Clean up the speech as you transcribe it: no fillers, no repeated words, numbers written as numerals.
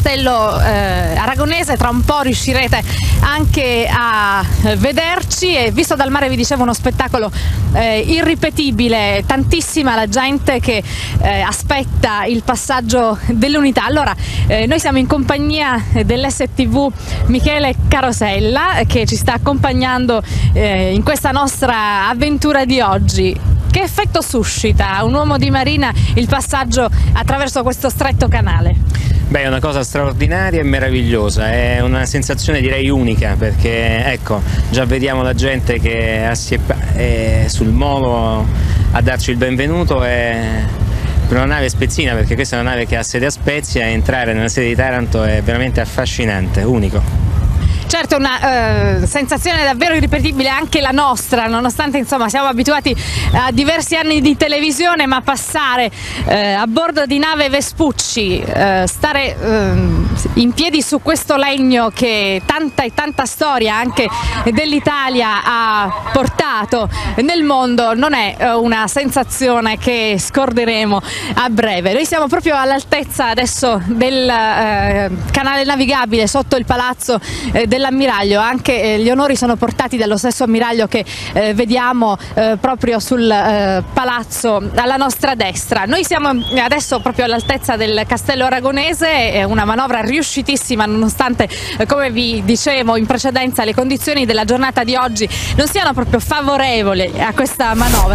Castello Aragonese. Tra un po' riuscirete anche a vederci, e visto dal mare vi dicevo uno spettacolo irripetibile, tantissima la gente che aspetta il passaggio dell'unità. Allora noi siamo in compagnia dell'STV Michele Carosella, che ci sta accompagnando in questa nostra avventura di oggi. Che effetto suscita un uomo di marina il passaggio attraverso questo stretto canale? Beh, è una cosa straordinaria e meravigliosa, è una sensazione direi unica, perché ecco, già vediamo la gente che è sul molo a darci il benvenuto, e per una nave spezzina, perché questa è una nave che ha sede a Spezia, e entrare nella sede di Taranto è veramente affascinante, unico. Certo, una sensazione davvero irripetibile anche la nostra, nonostante insomma siamo abituati a diversi anni di televisione, ma passare a bordo di nave Vespucci, stare in piedi su questo legno che tanta e tanta storia anche dell'Italia ha portato nel mondo, non è una sensazione che scorderemo a breve. Noi siamo proprio all'altezza adesso del canale navigabile sotto il palazzo dell'ammiraglio. Anche gli onori sono portati dallo stesso ammiraglio che vediamo proprio sul palazzo alla nostra destra. Noi siamo adesso proprio all'altezza del Castello Aragonese, è una manovra riuscitissima, nonostante, come vi dicevo in precedenza, le condizioni della giornata di oggi non siano proprio favorevoli a questa manovra.